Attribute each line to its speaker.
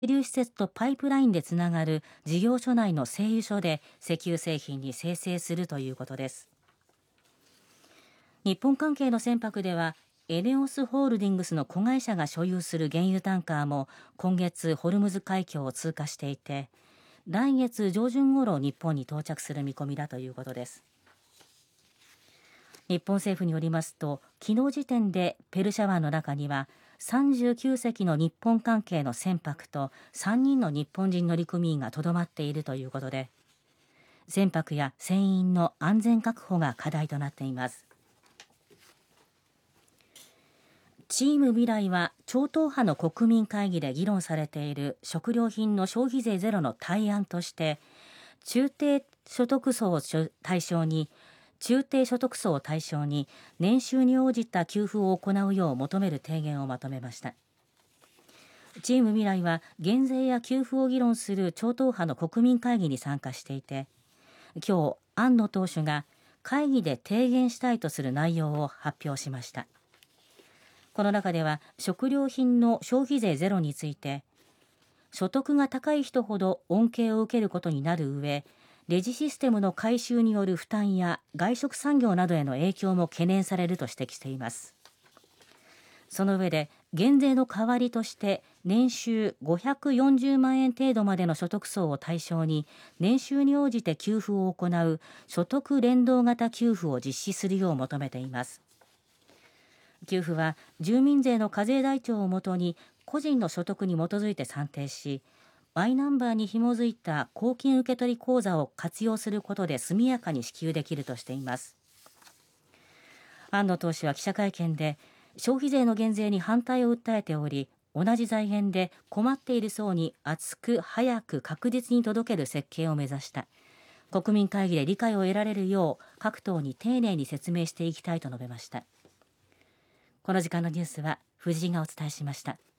Speaker 1: 流施設とパイプラインでつながる事業所内の製油所で石油製品に精製するということです。日本関係の船舶ではエネオスホールディングスの子会社が所有する原油タンカーも今月ホルムズ海峡を通過していて、来月上旬頃日本に到着する見込みだということです。日本政府によりますと、昨日時点でペルシャ湾の中には39隻の日本関係の船舶と3人の日本人乗組員がとどまっているということで、船舶や船員の安全確保が課題となっています。チーム未来は超党派の国民会議で議論されている食料品の消費税ゼロの対案として、中低所得層を対象に年収に応じた給付を行うよう求める提言をまとめました。チーム未来は減税や給付を議論する超党派の国民会議に参加していて、今日庵野党首が会議で提言したいとする内容を発表しました。この中では食料品の消費税ゼロについて、所得が高い人ほど恩恵を受けることになる上、レジシステムの改修による負担や外食産業などへの影響も懸念されると指摘しています。その上で減税の代わりとして年収540万円程度までの所得層を対象に年収に応じて給付を行う所得連動型給付を実施するよう求めています。給付は住民税の課税台帳をもとに個人の所得に基づいて算定し、マイナンバーに紐づいた公金受取口座を活用することで速やかに支給できるとしています。庵野党首は記者会見で、消費税の減税に反対を訴えており、同じ財源で困っている層に厚く早く確実に届ける設計を目指した。国民会議で理解を得られるよう各党に丁寧に説明していきたいと述べました。この時間のニュースは藤井がお伝えしました。